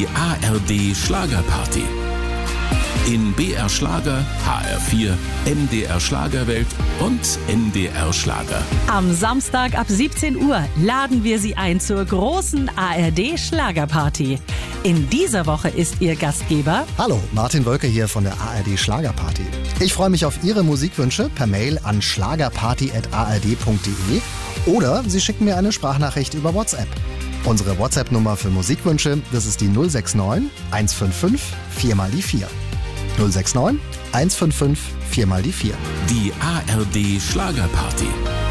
Die ARD Schlagerparty. In BR Schlager, HR4, MDR Schlagerwelt und MDR Schlager. Am Samstag ab 17 Uhr laden wir Sie ein zur großen ARD Schlagerparty. In dieser Woche ist Ihr Gastgeber... Hallo, Martin Wölke hier von der ARD Schlagerparty. Ich freue mich auf Ihre Musikwünsche per Mail an schlagerparty@ard.de oder Sie schicken mir eine Sprachnachricht über WhatsApp. Unsere WhatsApp-Nummer für Musikwünsche, das ist die 069 155 4 mal die 4. 069 155 4 mal die 4. Die ARD Schlagerparty.